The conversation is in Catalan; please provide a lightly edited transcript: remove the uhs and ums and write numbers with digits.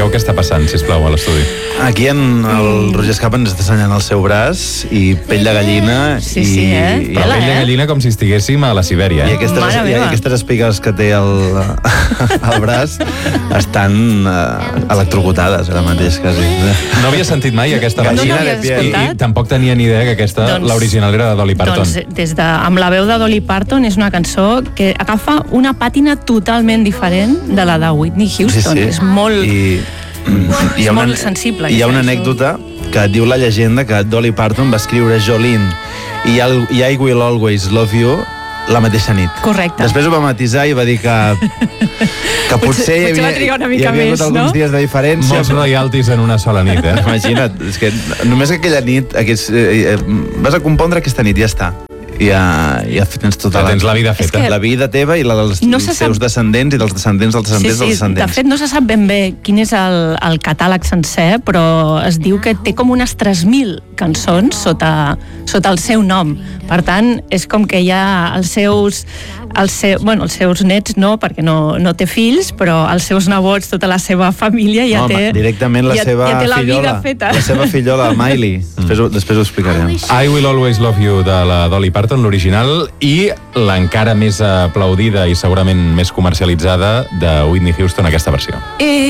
Expliqueu què està passant, sisplau, a l'estudi. Aquí el Roger Escapa ens està ensenyant el seu braç i pell de gallina. Sí, I la pell de gallina com si estiguéssim a la Sibèria. I aquestes espigues que té al braç estan electrocutades ara mateix, quasi. No havia sentit mai aquesta Gallina de piel. piel. I tampoc tenia ni idea que aquesta, l'original era de Dolly Parton. Doncs amb la veu de Dolly Parton és una cançó que agafa una pàtina totalment diferent de la de Whitney Houston. Sí. És molt... I molt sensible. Hi ha una anècdota que diu la llegenda que Dolly Parton va escriure Jolene i I Will Always Love You la mateixa nit. Correcte. Després ho va matisar i va dir que potser va trigar una mica hi havia més, alguns dies de diferència. Molts royalties en una sola nit, Imagina't, és que només aquella nit vas a compondre aquesta nit, ja està. Ja tens tota tens la vida feta. La vida teva i la dels seus descendents i dels descendents dels descendents dels descendents. De fet, no se sap ben bé quin és el catàleg sencer, però es diu que té com unes 3.000 cançons sota el seu nom. Per tant, és com que hi ha els seus nets no, perquè no té fills, però els seus nebots, tota la seva família ja té... Directament la seva ja té la fillola. Vida feta. La seva fillola, Miley. Després ho explicarem. I Will Always Love You de la Dolly Parton, l'original, i l'encara més aplaudida i segurament més comercialitzada de Whitney Houston, aquesta versió.